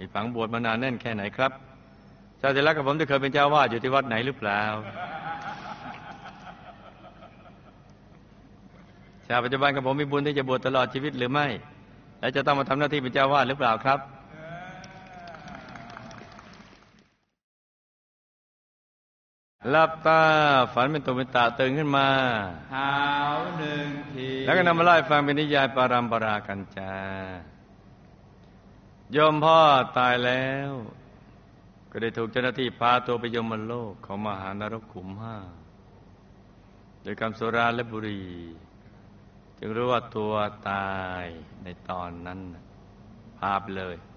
ฝังบวชมานานแน่นแค่ไหนครับชาติที่แล้วกับผมได้เคยเป็นเจ้าวาดอยู่ที่วัดไหนหรือเปล่าชาติปัจจุบันกับผมมีบุญที่จะบวชตลอดชีวิตหรือไม่และจะต้องมาทำหน้าที่เป็นเจ้าวาดหรือเปล่าครับหลับตาฝันเป็นตุเป็นตะตื่นขึ้นมาหาวหนึ่งทีแล้วก็นำมาไล่ฟังเป็นนิยายปารัมปรากันจาโยมพ่อตายแล้วก็ได้ถูกเจ้าหน้าที่พาตัวไปยมโลกของมหานรกขุมห้าโดยกรรมสุราและบุหรี่จึงรู้ว่าตัวตายในตอนนั้นพาไปเลย